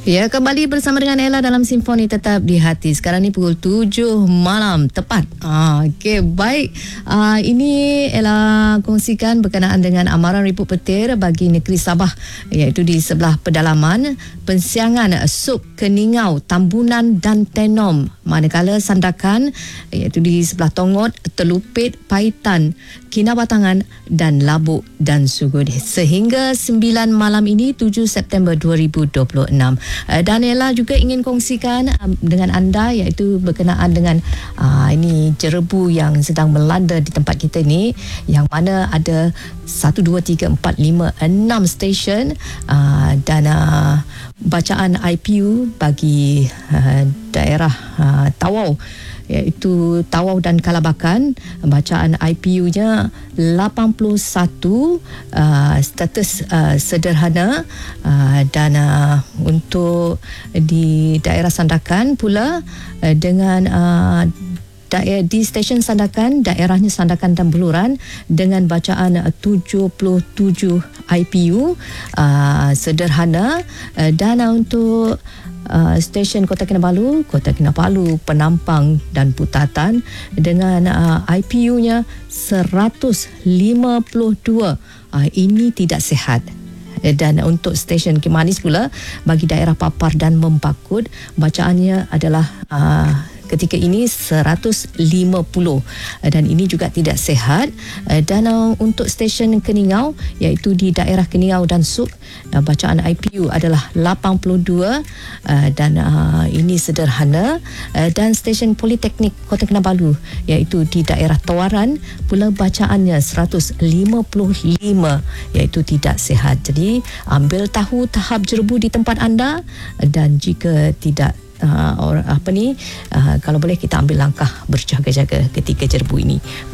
Ya, kembali bersama dengan Ella dalam Simfoni Tetap di Hati. Sekarang ni pukul 7 malam tepat. Okey, baik. Ini Ella kongsikan berkenaan dengan amaran ribut petir bagi negeri Sabah, iaitu di sebelah pedalaman pensiangan Suk, Keningau, Tambunan dan Tenom. Manakala Sandakan, iaitu di sebelah Tongot, Telupit, Paitan, Kinabatangan dan Labuk dan Sugod. Sehingga 9 malam ini 7 September 2026. Dan Ella juga ingin kongsikan dengan anda, iaitu berkenaan dengan ini jerebu yang sedang melanda di tempat kita ni, yang mana ada 1, 2, 3, 4, 5, 6 stesen dan bacaan IPU bagi daerah Tawau, iaitu Tawau dan Kalabakan. Bacaan IPU-nya 81, status sederhana, dan untuk di daerah Sandakan pula dengan di stesen Sandakan, daerahnya Sandakan dan Beluran dengan bacaan 77 IPU sederhana, dan untuk stesen Kota Kinabalu, Penampang dan Putatan dengan IPU-nya 152. Ini tidak sihat. Dan untuk stesen Kimanis pula bagi daerah Papar dan Mempakut, bacaannya adalah ketika ini 150, dan ini juga tidak sihat. Dan untuk stesen Keningau, iaitu di daerah Keningau dan Suk, bacaan IPU adalah 82, dan ini sederhana. Dan stesen Politeknik Kota Kinabalu, iaitu di daerah Tawaran, pula bacaannya 155, iaitu tidak sihat. Jadi ambil tahu tahap jerebu di tempat anda, dan jika tidak kalau boleh kita ambil langkah berjaga-jaga ketika jerebu ini.